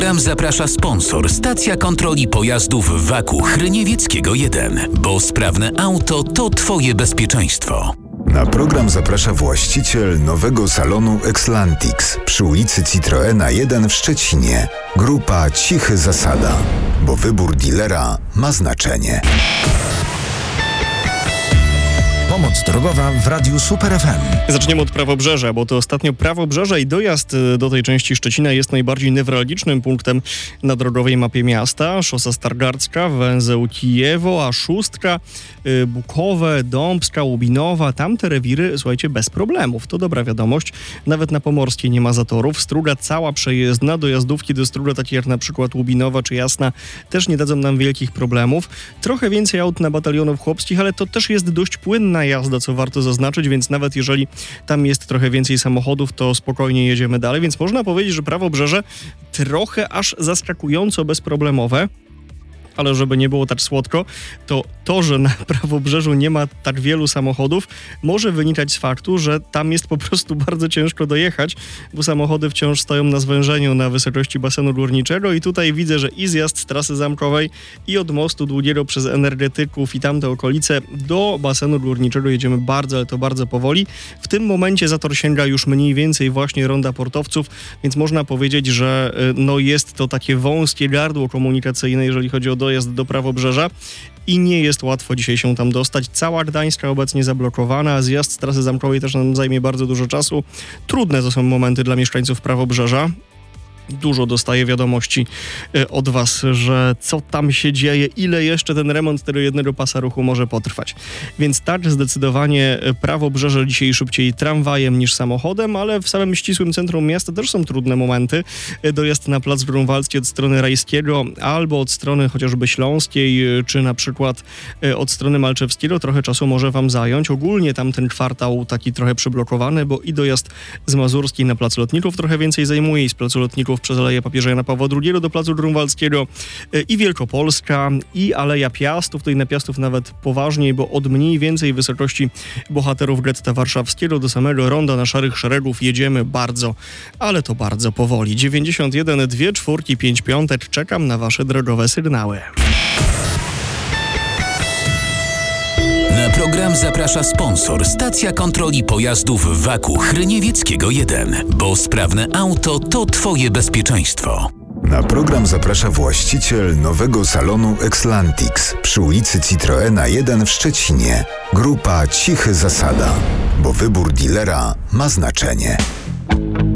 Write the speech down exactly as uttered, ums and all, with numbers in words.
Tam zaprasza sponsor, stacja kontroli pojazdów Waku Chryniewieckiego jeden, bo sprawne auto to Twoje bezpieczeństwo. Na program zaprasza właściciel nowego salonu Exlantix przy ulicy Citroena jeden w Szczecinie. Grupa Cichy Zasada, bo wybór dealera ma znaczenie. Pomoc drogowa w Radiu Super F M. Zaczniemy od Prawobrzeża, bo to ostatnio Prawobrzeże i dojazd do tej części Szczecina jest najbardziej newralgicznym punktem na drogowej mapie miasta. Szosa Stargardzka, węzeł Kijewo, A sześć, Bukowe, Dąbska, Łubinowa. Tamte rewiry, słuchajcie, bez problemów. To dobra wiadomość. Nawet na Pomorskiej nie ma zatorów. Struga cała przejezdna. Dojazdówki do Struga, takie jak na przykład Łubinowa czy Jasna, też nie dadzą nam wielkich problemów. Trochę więcej aut na batalionów chłopskich, ale to też jest dość płynna jazda, co warto zaznaczyć, więc nawet jeżeli tam jest trochę więcej samochodów, to spokojnie jedziemy dalej, więc można powiedzieć, że Prawobrzeże trochę aż zaskakująco bezproblemowe. Ale żeby nie było tak słodko, to to, że na Prawobrzeżu nie ma tak wielu samochodów, może wynikać z faktu, że tam jest po prostu bardzo ciężko dojechać, bo samochody wciąż stoją na zwężeniu na wysokości basenu górniczego i tutaj widzę, że i zjazd z trasy zamkowej i od mostu długiego przez Energetyków i tamte okolice do basenu górniczego jedziemy bardzo, ale to bardzo powoli. W tym momencie zator sięga już mniej więcej właśnie ronda Portowców, więc można powiedzieć, że no jest to takie wąskie gardło komunikacyjne, jeżeli chodzi o dojazd do Prawobrzeża i nie jest łatwo dzisiaj się tam dostać. Cała Gdańska obecnie zablokowana, a zjazd z trasy zamkowej też nam zajmie bardzo dużo czasu. Trudne to są momenty dla mieszkańców Prawobrzeża. Dużo dostaję wiadomości od was, że co tam się dzieje, ile jeszcze ten remont tego jednego pasa ruchu może potrwać. Więc tak, zdecydowanie Prawobrzeże dzisiaj szybciej tramwajem niż samochodem, ale w samym ścisłym centrum miasta też są trudne momenty. Dojazd na Plac Grunwaldzki od strony Rajskiego albo od strony chociażby Śląskiej, czy na przykład od strony Malczewskiego trochę czasu może wam zająć. Ogólnie tam ten kwartał taki trochę przyblokowany, bo i dojazd z Mazurskiej na Plac Lotników trochę więcej zajmuje i z Placu Lotników przez Aleję Papieża Jana Pawła drugiego do Placu Grunwaldzkiego i Wielkopolska i Aleja Piastów, tutaj na Piastów nawet poważniej, bo od mniej więcej wysokości bohaterów getta warszawskiego do samego ronda na Szarych Szeregów jedziemy bardzo, ale to bardzo powoli. dziewięćdziesiąt jeden, dwie czwórki, pięć piątek. Czekam na wasze drogowe sygnały. Na program zaprasza sponsor, stacja kontroli pojazdów Waku Chryniewieckiego jeden, bo sprawne auto to Twoje bezpieczeństwo. Na program zaprasza właściciel nowego salonu Exlantix przy ulicy Citroena jeden w Szczecinie. Grupa Cichy Zasada, bo wybór dealera ma znaczenie.